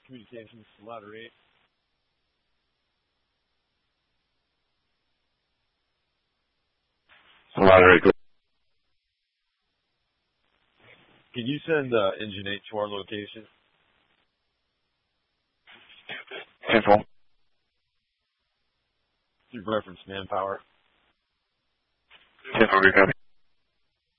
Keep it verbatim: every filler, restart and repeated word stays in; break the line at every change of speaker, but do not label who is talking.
Communications, ladder eight.
Ladder eight.
Can you send uh, engine eight to our location?
Central.
Through reference manpower.
Central, we got it.